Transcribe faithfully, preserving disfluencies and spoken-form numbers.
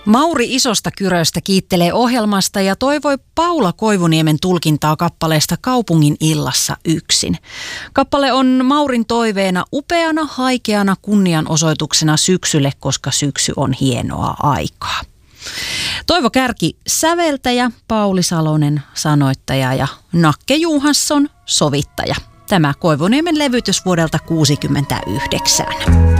Mauri Isosta Kyröstä kiittelee ohjelmasta ja toivoi Paula Koivuniemen tulkintaa kappaleesta Kaupungin illassa yksin. Kappale on Maurin toiveena upeana, haikeana kunnianosoituksena syksylle, koska syksy on hienoa aikaa. Toivo Kärki säveltäjä, Pauli Salonen sanoittaja ja Nakke Johansson sovittaja. Tämä Koivuniemen levytys vuodelta tuhatyhdeksänsataakuusikymmentäyhdeksän.